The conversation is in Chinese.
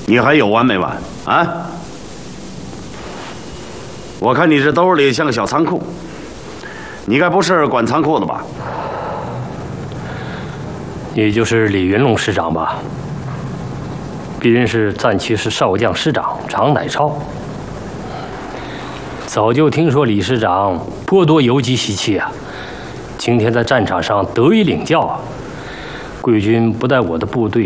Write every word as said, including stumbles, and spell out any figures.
你还有完没完啊？我看你这兜里像个小仓库，你该不是管仓库的吧？ 你就是李云龙师长吧？鄙人是战区师少将师长常乃超。早就听说李师长颇多游击习气啊，今天在战场上得以领教啊。贵军不带我的部队